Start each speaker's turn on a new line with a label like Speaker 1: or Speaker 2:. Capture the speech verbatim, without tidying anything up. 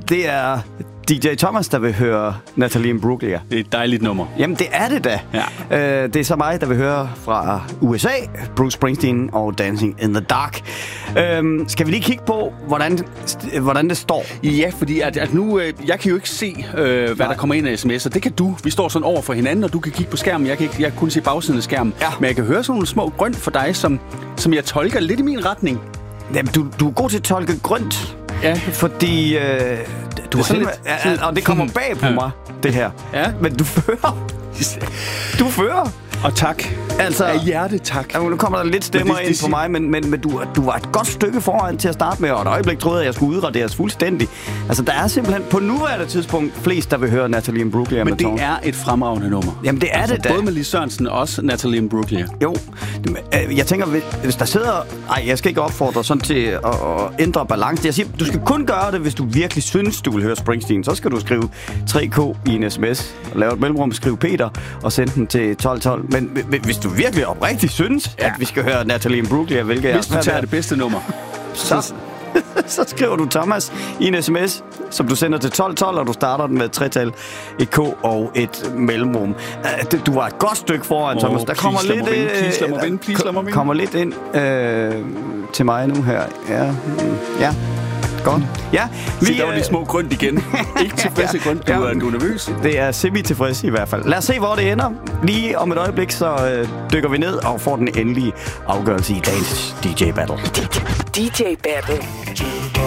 Speaker 1: det er D J Thomas, der vil høre Natalie Imbruglia.
Speaker 2: Det er et dejligt nummer.
Speaker 1: Jamen, det er det da.
Speaker 2: Ja.
Speaker 1: Øh, det er så mig, der vil høre fra U S A, Bruce Springsteen og Dancing in the Dark. Øh, skal vi lige kigge på, hvordan, hvordan det står?
Speaker 2: Ja, fordi at, at nu, øh, jeg kan jo ikke se, øh, hvad Nej. der kommer ind af sms'er. Det kan du. Vi står sådan over for hinanden, og du kan kigge på skærmen. Jeg kan, ikke, jeg kan kun se bagsiden af skærmen. Ja. Men jeg kan høre sådan nogle små grønt for dig, som, som jeg tolker lidt i min retning.
Speaker 1: Jamen, du, du er god til at tolke grønt.
Speaker 2: Ja.
Speaker 1: Fordi øh, du har lidt, ja, og det kommer bag på ja. mig, det her.
Speaker 2: Ja.
Speaker 1: Men du fører. Du fører.
Speaker 2: Og tak.
Speaker 1: Altså,
Speaker 2: af hjerte, tak.
Speaker 1: Altså, nu kommer der lidt stemmer det, det, ind på mig, men, men, men du, du var et godt stykke foran til at starte med, og et øjeblik troede jeg, at jeg skulle udraderes fuldstændig. Altså, der er simpelthen på nuværende tidspunkt flest, der vil høre Natalie Imbruglia.
Speaker 2: Men det er et fremragende nummer.
Speaker 1: Jamen, det er altså, det da.
Speaker 2: Både med Lis Sørensen og også Natalie Imbruglia.
Speaker 1: Jo. Jeg tænker, hvis der sidder... Ej, jeg skal ikke opfordre sådan til at, at ændre balance. Jeg siger, du skal kun gøre det, hvis du virkelig synes, du vil høre Springsteen. Så skal du skrive tre K i en sms, og lave et mellemrum, skrive Peter, og sende den til tolv tolv. Men hvis du virkelig oprigtigt synes, ja. at vi skal høre Natalie Imbruglia, hvilket
Speaker 2: hvis du tager det, det bedste nummer,
Speaker 1: så, så skriver du Thomas i en sms, som du sender til tolv tolv, og du starter den med et tretal, et K og et mellemrum. Du var et godt stykke foran, oh, Thomas. Der kommer lidt,
Speaker 2: vinde, please, lad mig vinde, please, lad mig vinde.
Speaker 1: kommer lidt ind øh, til mig nu her. Ja, ja. Godt. Ja,
Speaker 2: vi, så der var de små grønt igen. Ikke tilfredse ja, grønt, du, ja, du er nervøs.
Speaker 1: Det er semi-tilfreds i hvert fald. Lad os se, hvor det ender. Lige om et øjeblik, så øh, dykker vi ned og får den endelige afgørelse i dagens D J Battle.
Speaker 3: D J Battle.